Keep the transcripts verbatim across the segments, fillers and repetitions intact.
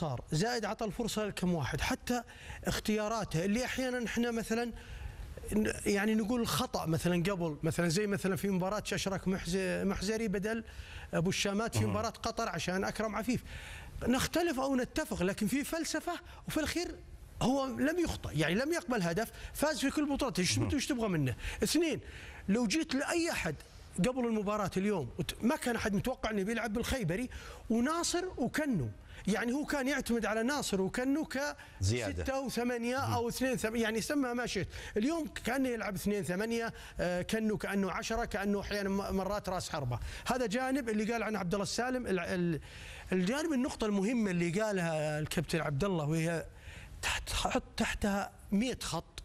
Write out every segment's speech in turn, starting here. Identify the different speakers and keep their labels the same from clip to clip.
Speaker 1: صار زائد عطى الفرصه لكم واحد، حتى اختياراته اللي احيانا احنا مثلا يعني نقول خطأ مثلا قبل، مثلا زي مثلا في مباراة اشرك محزري بدل ابو الشامات في مباراة قطر عشان اكرم عفيف. نختلف او نتفق، لكن في فلسفة وفي الاخير هو لم يخطئ، يعني لم يقبل هدف، فاز في كل بطولات. ايش تبغى منه؟ اثنين، لو جيت لاي احد قبل المباراة اليوم ما كان احد متوقع انه بيلعب بالخيبري وناصر وكنو، يعني هو كان يعتمد على ناصر وكنو ك ستة وثمانية او اثنين ثمانية، يعني سمى ما شئت. اليوم كانه يلعب اثنين ثمانية، كنو كانه عشرة، كانه احيانا مرات راس حربه. هذا جانب اللي قال عن عبد الله السالم. الجانب النقطة المهمة اللي قالها الكابتن عبد الله وهي تحط تحتها مئة خط،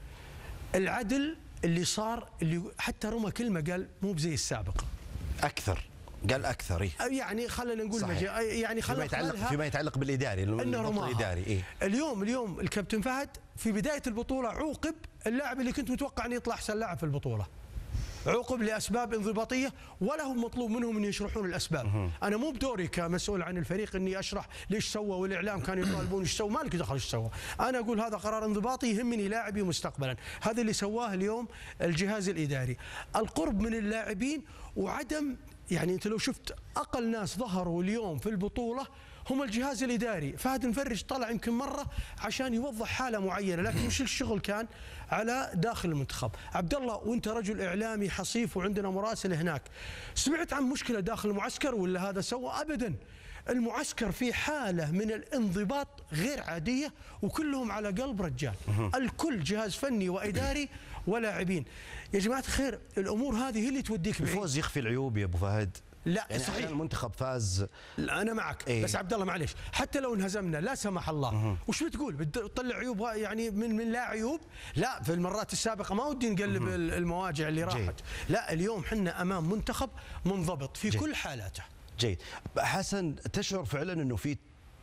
Speaker 1: العدل اللي صار، اللي حتى رمى كلمة قال مو بزي السابق
Speaker 2: اكثر، قال اكثر. إيه؟
Speaker 1: يعني خلينا نقول مجي يعني
Speaker 2: خلينا فيما يتعلق فيما يتعلق بالاداري، النقطة الاداري. إيه؟
Speaker 1: اليوم اليوم الكابتن فهد في بداية البطولة عوقب اللاعب اللي كنت متوقع انه يطلع احسن لاعب في البطولة، عوقب لاسباب انضباطيه، ولا هم مطلوب منهم ان يشرحون الاسباب. انا مو بدوري كمسؤول عن الفريق اني اشرح ليش سوى، والاعلام كانوا يطالبون ايش سوى، ما لك دخل ايش سوى. انا اقول هذا قرار انضباطي يهمني لاعبي مستقبلا، هذا اللي سواه اليوم الجهاز الاداري. القرب من اللاعبين وعدم، يعني انت لو شفت اقل ناس ظهروا اليوم في البطوله هم الجهاز الاداري. فهد المفرج طلع يمكن مره عشان يوضح حاله معينه، لكن مش الشغل كان على داخل المنتخب. عبد الله، وانت رجل اعلامي حصيف وعندنا مراسل هناك، سمعت عن مشكله داخل المعسكر ولا هذا سوى؟ ابدا، المعسكر في حاله من الانضباط غير عاديه، وكلهم على قلب رجال، الكل جهاز فني واداري ولاعبين. يا جماعه الخير، الامور هذه هي اللي توديك بعيد.
Speaker 2: الفوز يخفي العيوب يا ابو فهد.
Speaker 1: لا
Speaker 2: يعني
Speaker 1: صحيح،
Speaker 2: المنتخب فاز.
Speaker 1: لا انا معك.
Speaker 2: إيه؟
Speaker 1: بس عبد الله معليش، حتى لو انهزمنا لا سمح الله، مه. وش بتقول؟ بتطلع عيوب يعني من من لا عيوب؟ لا، في المرات السابقه ما ودي نقلب مه. المواجع اللي راحت. جيد. لا، اليوم حنا امام منتخب منضبط في جيد. كل حالاته.
Speaker 2: جيد. حسن، تشعر فعلا انه في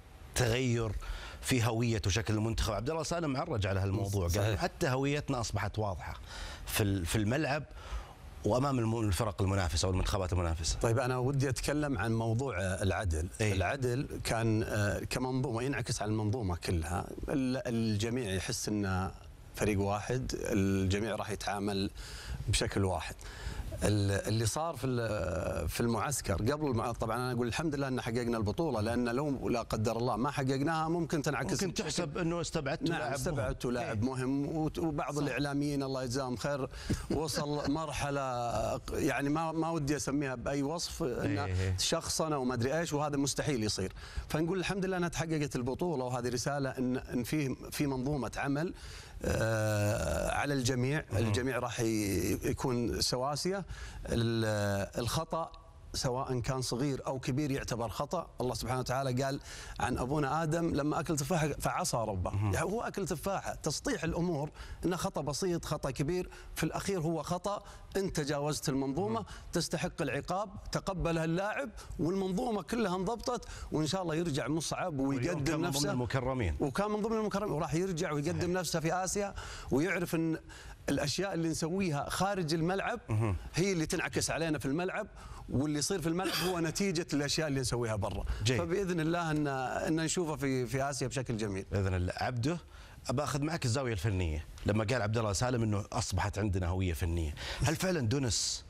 Speaker 2: تغير في هويه وشكل المنتخب؟ عبد الله سالم عرج على هالموضوع، قال حتى هويتنا اصبحت واضحه في في الملعب وامام الفرق المنافسه او المنتخبات المنافسه.
Speaker 3: طيب انا ودي اتكلم عن موضوع العدل. أيه؟ العدل كان كمنظومه ينعكس على المنظومه كلها، الجميع يحس ان فريق واحد، الجميع راح يتعامل بشكل واحد. اللي صار في في المعسكر قبل، طبعا انا اقول الحمد لله ان حققنا البطوله، لان لو لا قدر الله ما حققناها ممكن تنعكس،
Speaker 2: ممكن تحسب انه استبعدت
Speaker 3: نعم
Speaker 2: لاعب
Speaker 3: استبعدت لاعب مهم. وبعض صح. الاعلاميين الله يجزاهم خير وصل مرحله يعني ما ما ودي اسميها باي وصف، انه شخصنه وما ادري ايش، وهذا مستحيل يصير. فنقول الحمد لله انها تحققت البطوله، وهذه رساله ان ان في في منظومه عمل آه على الجميع، الجميع راح يكون سواسية. الخطأ سواء كان صغير أو كبير يعتبر خطأ. الله سبحانه وتعالى قال عن أبونا آدم لما أكل تفاحة فعصى ربه، يعني هو أكل تفاحة. تسطيح الأمور إنه خطأ بسيط، خطأ كبير، في الأخير هو خطأ. أنت تجاوزت المنظومة، تستحق العقاب، تقبلها اللاعب، والمنظومة كلها انضبطت، وإن شاء الله يرجع مصعب ويقدم نفسه.
Speaker 2: من ضمن المكرمين،
Speaker 3: وكان من ضمن المكرمين، وراح يرجع ويقدم نفسه في آسيا، ويعرف إن الأشياء اللي نسويها خارج الملعب هي اللي تنعكس علينا في الملعب، واللي يصير في الملعب هو نتيجة الأشياء اللي نسويها برا. فبإذن الله أن أن نشوفه في في آسيا بشكل جميل
Speaker 2: بإذن الله. عبده، أبى أخذ معك الزاوية الفنية. لما قال عبد الله سالم إنه أصبحت عندنا هوية فنية، هل فعلا دونس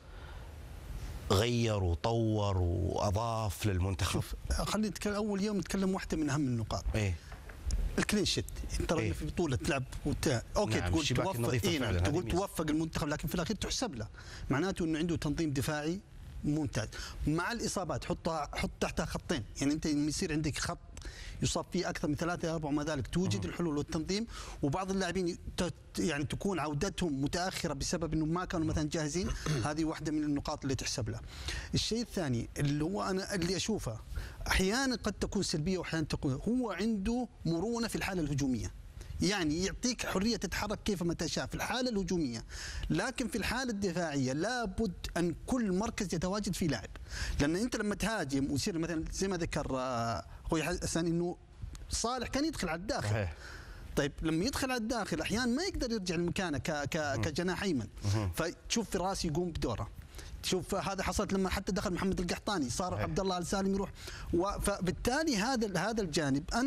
Speaker 2: غير وطور وأضاف للمنتخب؟
Speaker 4: خلينا نتكلم أول يوم نتكلم واحدة من أهم النقاط.
Speaker 2: إيه؟
Speaker 4: الكلين شيت. انت إيه؟ في بطوله تلعب وت... اوكي نعم. تقول توفق إيه تقول توفق المنتخب، لكن في الاخير تحسب له، معناته انه عنده تنظيم دفاعي ممتاز. مع الاصابات حطها حط تحتها خطين، يعني انت يصير عندك خط يصاب فيه اكثر من ثلاثه اربعه، وما ذلك توجد أه. الحلول والتنظيم. وبعض اللاعبين يعني تكون عودتهم متاخره بسبب انه ما كانوا مثلا جاهزين، هذه واحده من النقاط اللي تحسب لها. الشيء الثاني اللي هو انا اللي اشوفه احيانا قد تكون سلبيه واحيانا تكون، هو عنده مرونه في الحاله الهجوميه، يعني يعطيك حريه تتحرك كيفما تشاء في الحاله الهجوميه، لكن في الحاله الدفاعيه لابد ان كل مركز يتواجد فيه لاعب، لان انت لما تهاجم ويصير مثلا زي ما ذكر اخوي حسن انه صالح كان يدخل على الداخل. صحيح. طيب لما يدخل على الداخل احيانا ما يقدر يرجع لمكانه كجناح ايمن، فتشوف فراس يقوم بدوره. شوف هذا حصلت لما حتى دخل محمد القحطاني، صار عبد الله السالم يروح، فبالتالي هذا هذا الجانب انا